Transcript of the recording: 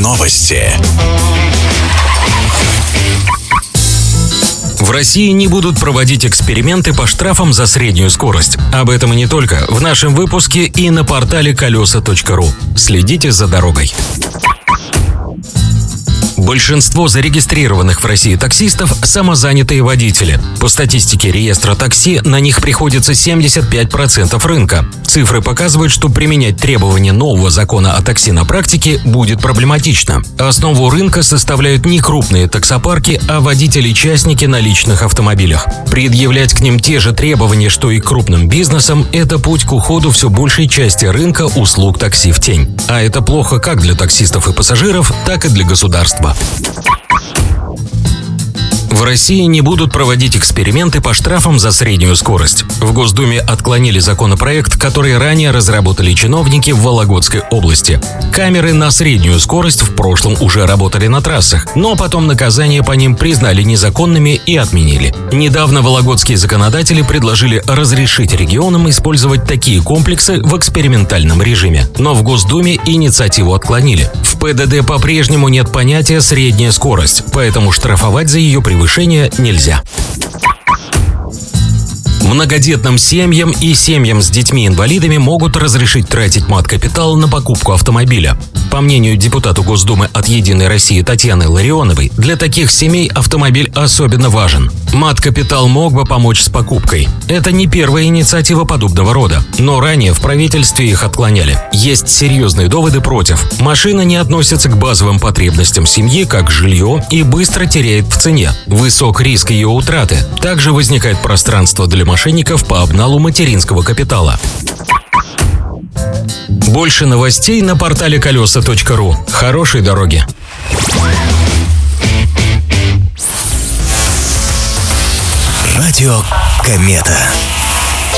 Новости. В России не будут проводить эксперименты по штрафам за среднюю скорость. Об этом и не только в нашем выпуске и на портале колеса.ру. Следите за дорогой. Большинство зарегистрированных в России таксистов – самозанятые водители. По статистике реестра такси, на них приходится 75% рынка. Цифры показывают, что применять требования нового закона о такси на практике будет проблематично. Основу рынка составляют не крупные таксопарки, а водители-частники на личных автомобилях. Предъявлять к ним те же требования, что и к крупным бизнесам – это путь к уходу все большей части рынка услуг такси в тень. А это плохо как для таксистов и пассажиров, так и для государства. В России не будут проводить эксперименты по штрафам за среднюю скорость. В Госдуме отклонили законопроект, который ранее разработали чиновники в Вологодской области. Камеры на среднюю скорость в прошлом уже работали на трассах, но потом наказания по ним признали незаконными и отменили. Недавно вологодские законодатели предложили разрешить регионам использовать такие комплексы в экспериментальном режиме. Но в Госдуме инициативу отклонили. В ПДД по-прежнему нет понятия «средняя скорость», поэтому штрафовать за ее превышение нельзя. Многодетным семьям и семьям с детьми-инвалидами могут разрешить тратить мат-капитал на покупку автомобиля. По мнению депутата Госдумы от «Единой России» Татьяны Ларионовой, для таких семей автомобиль особенно важен. Мат-капитал мог бы помочь с покупкой. Это не первая инициатива подобного рода, но ранее в правительстве их отклоняли. Есть серьезные доводы против. Машина не относится к базовым потребностям семьи, как жилье, и быстро теряет в цене. Высок риск ее утраты. Также возникает пространство для мошенников по обналу материнского капитала. Больше новостей на портале колеса.ру. Хорошей дороги! Радио Комета.